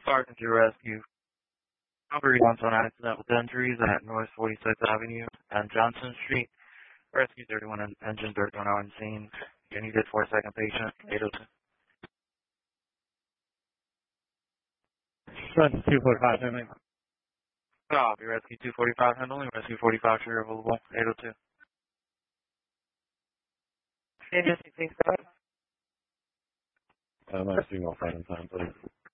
Sergeant to rescue. Number response on accident with injuries at North 46th Avenue and Johnson Street. Rescue 31 and engine 31 on scene. You needed 4-second patient. 802. Rescue 245 handling. Copy. Rescue 245 handling. Rescue 45 sure available. 802. Agency, please go ahead. My signal flight in time, please.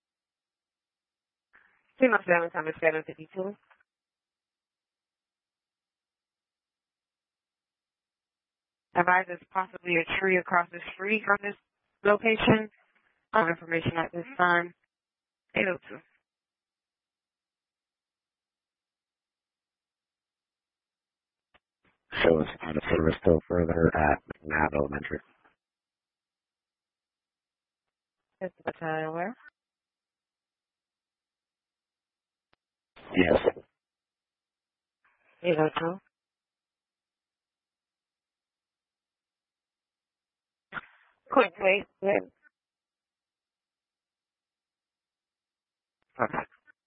Signal 7 time is 7:52. Advise there's possibly a tree across the street from this location. Information at this time. 802. Shows out of service still further at McNabb Elementary. Is the battalion where? Yes. 802. Quick wait. Okay.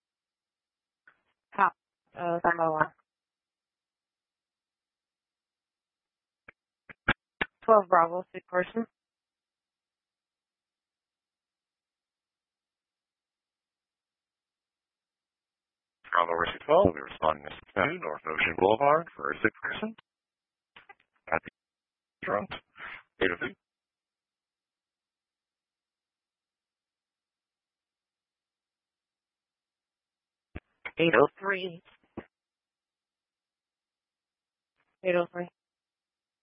Top. Number 1. 12 Bravo, 6 person. Bravo Rescue 12 will be responding to North Ocean Boulevard for a sick person at the front. 802. 803. 803.